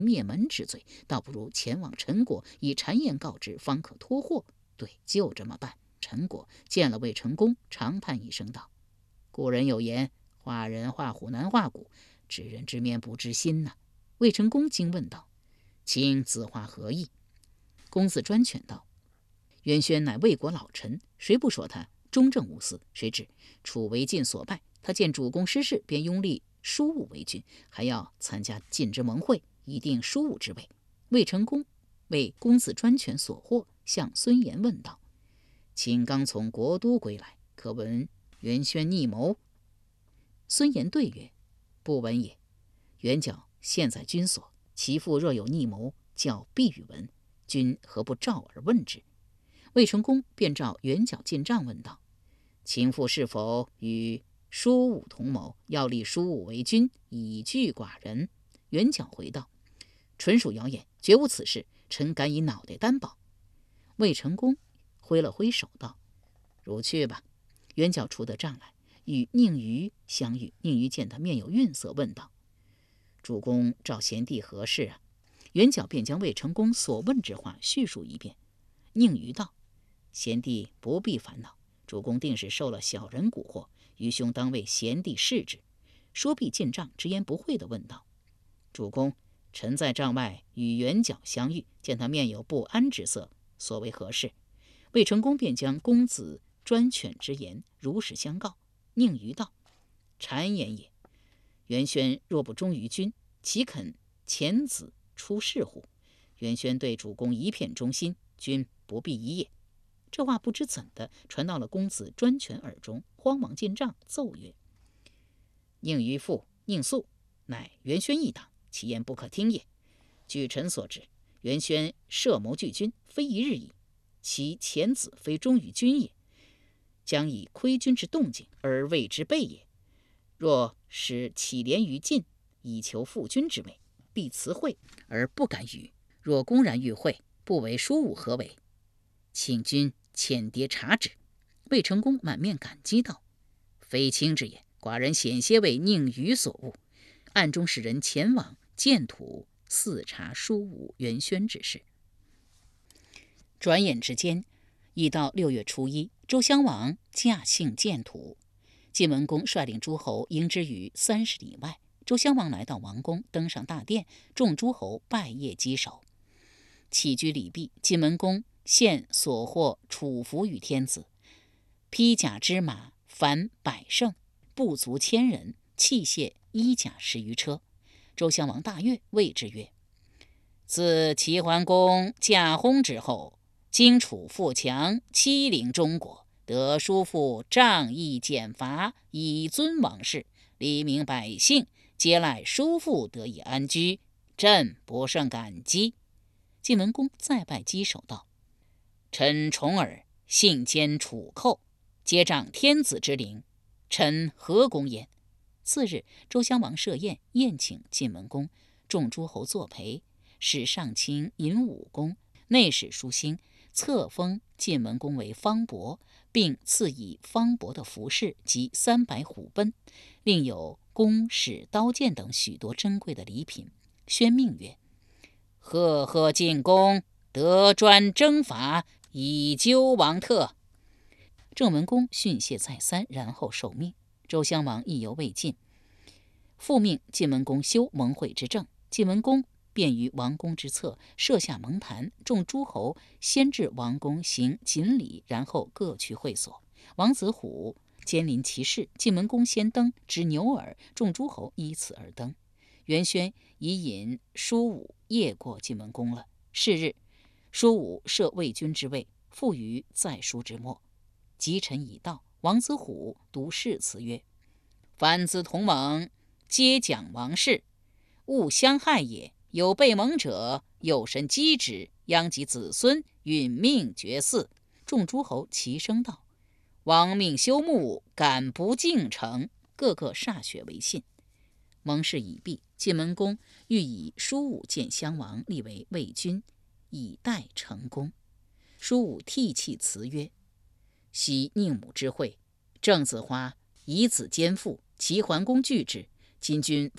灭门之罪，倒不如前往陈国，以谗言告知，方可脱祸。对，就这么办。陈国见了魏成功，长叹一声道：“古人有言，画人画虎难画骨，知人知面不知心呐。”魏成功惊问道：“卿此话何意？”公子专权道：“袁轩乃魏国老臣，谁不说他忠正无私？谁知楚为晋所败，他见主公失势，便拥立叔武为君，还要参加晋之盟会，以定叔武之位。”魏成功为公子专权所惑，向孙延问道：“卿刚从国都归来，可闻袁轩逆谋？”孙延对曰：“不闻也。袁角现在君所，其父若有逆谋，教必与闻，君何不召而问之？”魏成功便召袁角进帐问道：“卿父是否与叔武同谋，要立叔武为君，以拒寡人？”袁角回道：“纯属谣言，绝无此事，臣敢以脑袋担保。”魏成功挥了挥手道：“汝去吧。”袁角出得帐来，与宁瑜相遇。宁瑜见他面有愠色，问道：“主公召贤弟何事啊？”袁角便将魏成功所问之话叙述一遍。宁瑜道：“贤弟不必烦恼，主公定是受了小人蛊惑，愚兄当为贤弟示之。”说毕进帐，直言不讳地问道：“主公，臣在帐外与袁角相遇，见他面有不安之色，所为何事？”魏成功便将公子专权之言如实相告。宁瑜道：“谗言也。袁轩若不忠于君，岂肯遣子出仕乎？袁轩对主公一片忠心，君不必疑也。”这话不知怎的传到了公子专权耳中，慌忙进帐奏曰：“宁瑜父宁肃，乃袁轩一党，其言不可听也。据臣所知，袁轩设谋拒君，非一日矣。其遣子非忠于君也，将以亏君之动静而为之备也。若使乞廉于晋，以求复君之位，必辞会而不敢与。若公然与会，不为叔武何为？请君遣牒察之。”魏成功满面感激道：“非卿之言，寡人险些为宁瑜所误，暗中使人前往建土，伺查叔武、袁轩之事。”转眼之间，已到6月初1，周襄王驾幸建土。晋文公率领诸侯迎之于30里外。周襄王来到王宫，登上大殿，众诸侯拜谒稽首。起居礼毕，晋文公献所获楚服与天子，披甲之马凡100乘，不足1000人，器械衣甲10余车。周襄王大悦，谓之曰：“自齐桓公驾薨之后，荆楚富强，欺凌中国，得叔父仗义减罚，以尊王室，黎民百姓，皆赖叔父得以安居，朕不胜感激。”晋文公再拜稽首道：“臣重耳，信兼楚寇，皆仗天子之灵，臣何功焉？”次日，周襄王设宴，宴请晋文公，众诸侯作陪，使上卿尹武公，内史舒兴册封晋文公为方伯，并赐以方伯的服饰及300虎贲，另有弓矢刀剑等许多珍贵的礼品。宣命曰：“赫赫进公，得专征伐，以究王特。”郑文公训谢再三，然后受命。周襄王意犹未尽，复命晋文公修盟会之政。晋文公便于王宫之侧设下盟坛，众诸侯先至王宫行锦礼，然后各去会所。王子虎监临其事，晋文公先登，执牛耳，众诸侯依次而登。袁轩已引叔武夜过晋文公了。是日，叔武设魏君之位，复于在书之末。吉辰已到，王子虎读誓词曰：“凡兹同盟，皆讲王室，勿相害也。有被盟者，有神击之，殃及子孙，殒命绝嗣。”众诸侯齐声道：“王命修墓，敢不敬诚？”个个歃血为信。盟誓已毕，晋文公欲以叔武见襄王，立为魏君，以待成功。叔武涕泣辞曰：“昔宁母之惠，郑子华以子兼父，齐桓公拒之。今君